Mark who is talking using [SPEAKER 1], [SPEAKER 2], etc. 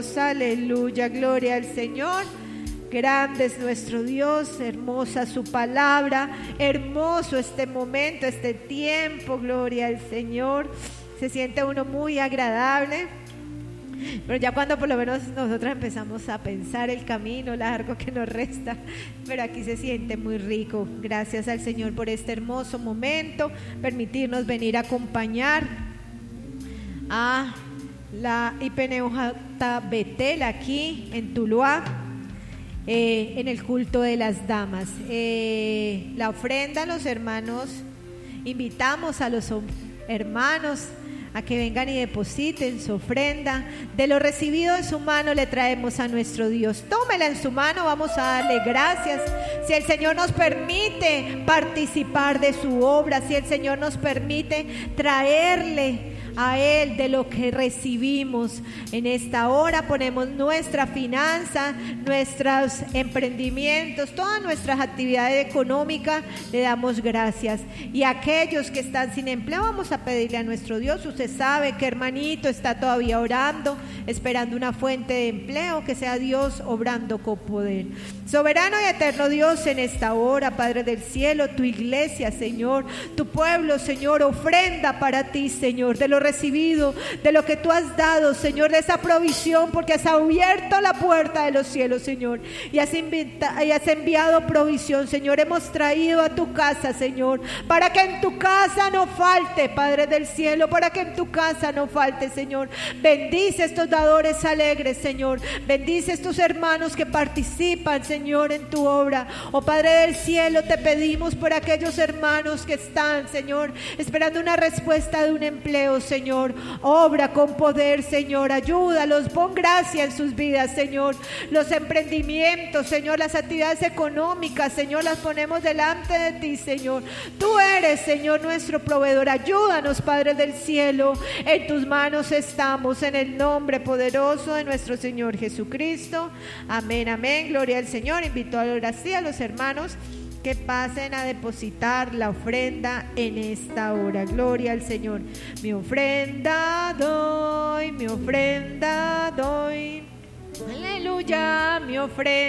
[SPEAKER 1] Aleluya, gloria al Señor. Grande es nuestro Dios, hermosa su palabra, hermoso este momento, este tiempo, gloria al Señor. Se siente uno muy agradable, pero ya cuando por lo menos nosotros empezamos a pensar el camino largo que nos resta, pero aquí se siente muy rico. Gracias al Señor por este hermoso momento, permitirnos venir a acompañar a la IPNUJ Betel aquí en Tuluá, en el culto de las damas. La ofrenda, los hermanos, invitamos a los hermanos a que vengan y depositen su ofrenda. De lo recibido en su mano le traemos a nuestro Dios. Tómela en su mano, vamos a darle gracias. Si el Señor nos permite participar de su obra, si el Señor nos permite traerle a Él de lo que recibimos en esta hora, ponemos nuestra finanza, nuestros emprendimientos, todas nuestras actividades económicas, le damos gracias. Y a aquellos que están sin empleo, vamos a pedirle a nuestro Dios. Usted sabe que hermanito está todavía orando, esperando una fuente de empleo, que sea Dios obrando con poder. Soberano y eterno Dios, en esta hora, Padre del cielo, tu iglesia, Señor, tu pueblo, Señor, ofrenda para ti, Señor, de lo recibido, de lo que tú has dado, Señor, de esa provisión, porque has abierto la puerta de los cielos, Señor, y has enviado provisión, Señor. Hemos traído a tu casa, Señor, para que en tu casa no falte, Padre del cielo, para que en tu casa no falte, Señor. Bendice estos dadores alegres, Señor. Bendice estos hermanos que participan, Señor, en tu obra. Oh Padre del cielo, te pedimos por aquellos hermanos que están, Señor, esperando una respuesta de un empleo, Señor. Obra con poder, Señor. Ayúdalos, pon gracia en sus vidas, Señor. Los emprendimientos, Señor, las actividades económicas, Señor, las ponemos delante de ti, Señor. Tú eres, Señor, nuestro proveedor. Ayúdanos, Padre del cielo. En tus manos estamos, en el nombre poderoso de nuestro Señor Jesucristo. Amén, amén. Gloria al Señor. Invito ahora sí a los hermanos que pasen a depositar la ofrenda en esta hora. Gloria al Señor. Mi ofrenda doy, mi ofrenda doy. Aleluya, mi ofrenda.